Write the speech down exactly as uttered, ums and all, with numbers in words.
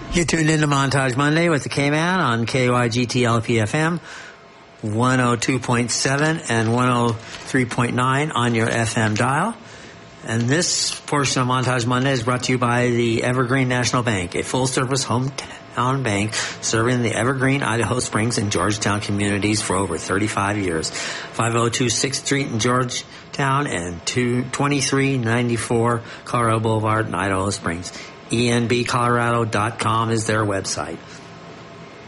You tuned into Montage Monday with the K-Man on K Y G T L P F M, one oh two point seven and one oh three point nine on your F M dial. And this portion of Montage Monday is brought to you by the Evergreen National Bank, a full-service hometown bank serving the Evergreen, Idaho Springs, and Georgetown communities for over thirty-five years. five oh two sixth Street in Georgetown and twenty-three ninety-four Colorado Boulevard in Idaho Springs. E N B Colorado dot com is their website.